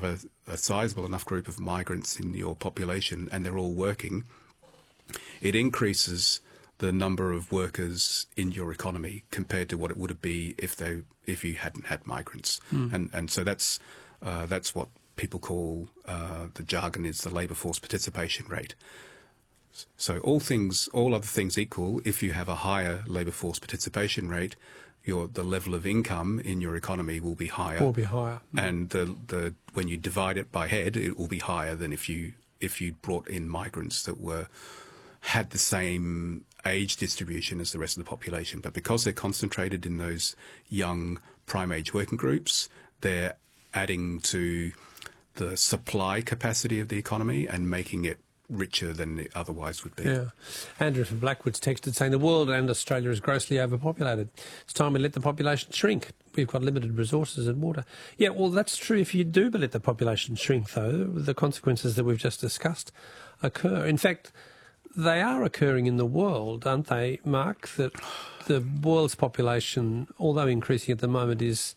have a sizable enough group of migrants in your population and they're all working, it increases the number of workers in your economy compared to what it would be if you hadn't had migrants. And so that's what people call, the jargon is the labour force participation rate. So all other things equal, if you have a higher labour force participation rate, the level of income in your economy will be higher. Will be higher. And when you divide it by head, it will be higher than if you brought in migrants that had the same age distribution as the rest of the population. But because they're concentrated in those young prime age working groups, they're adding to the supply capacity of the economy and making it richer than it otherwise would be. Yeah. Andrew from Blackwood's texted saying the world and Australia is grossly overpopulated. It's time we let the population shrink. We've got limited resources and water. Yeah, well, that's true if you do let the population shrink, though. The consequences that we've just discussed occur. In fact, they are occurring in the world, aren't they, Mark? That the world's population, although increasing at the moment, is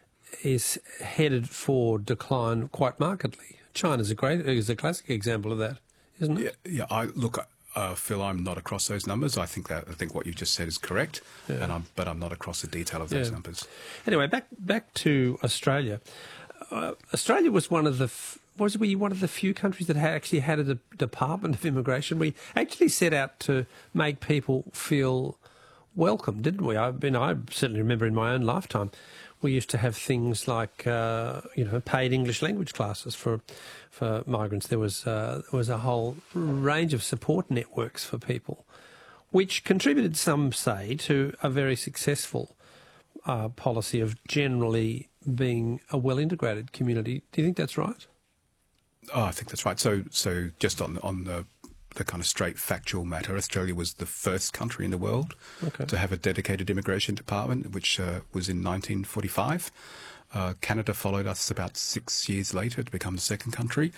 headed for decline quite markedly. China's a classic example of that, isn't it? Yeah. Phil, I'm not across those numbers. I think what you just said is correct, but I'm not across the detail of those numbers. Anyway, back to Australia. Australia was one of the few countries that actually had a Department of Immigration. We actually set out to make people feel welcome, didn't we? I certainly remember in my own lifetime, we used to have things like paid English language classes for migrants. There was a whole range of support networks for people, which contributed, some say, to a very successful policy of generally being a well-integrated community. Do you think that's right? Oh, I think that's right. So just on the kind of straight factual matter, Australia was the first country in the world to have a dedicated immigration department, which was in 1945. Canada followed us about 6 years later to become the second country.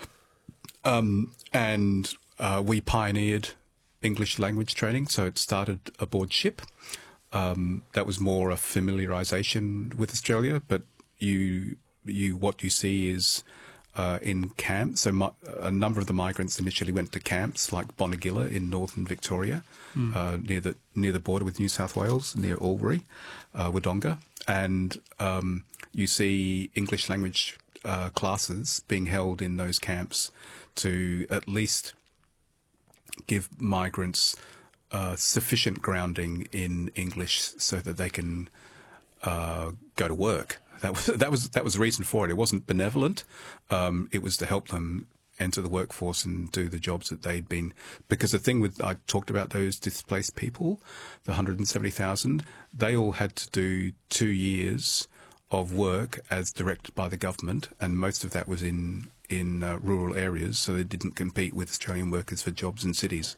And we pioneered English language training, so it started aboard ship. That was more a familiarisation with Australia, but what you see is in camps. So a number of the migrants initially went to camps like Bonegilla in northern Victoria, near the border with New South Wales, near Albury, Wodonga, and you see English language classes being held in those camps to at least give migrants sufficient grounding in English so that they can go to work. That was the reason for it. It wasn't benevolent. It was to help them enter the workforce and do the jobs that they'd been. Because the thing I talked about those displaced people, the 170,000, they all had to do 2 years of work as directed by the government, and most of that was in rural areas, so they didn't compete with Australian workers for jobs in cities.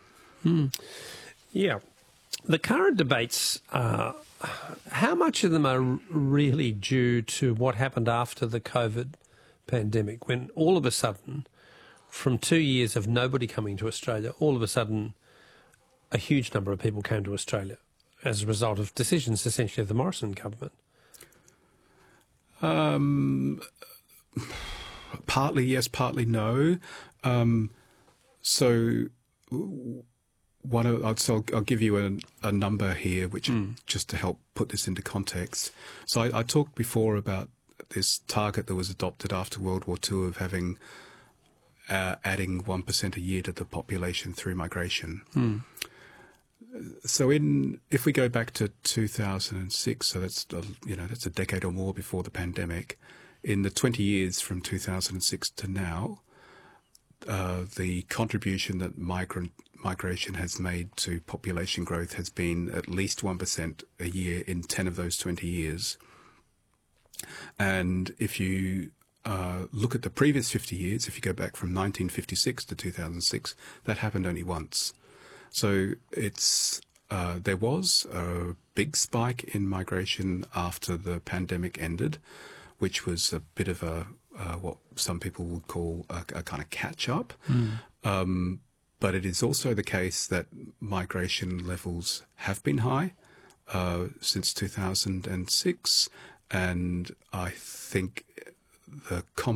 Yeah. The current debates, how much of them are really due to what happened after the COVID pandemic, when all of a sudden, from 2 years of nobody coming to Australia, all of a sudden a huge number of people came to Australia as a result of decisions essentially of the Morrison government? Partly yes, partly no. I'll give you a number here, which just to help put this into context. So I talked before about this target that was adopted after World War II of having adding 1% a year to the population through migration. So if we go back to 2006, so that's a decade or more before the pandemic. In the 20 years from 2006 to now, the contribution that migration has made to population growth has been at least 1% a year in 10 of those 20 years. And if you look at the previous 50 years, if you go back from 1956 to 2006, that happened only once. So there was a big spike in migration after the pandemic ended, which was a bit of what some people would call a kind of catch-up. But it is also the case that migration levels have been high since 2006, and I think the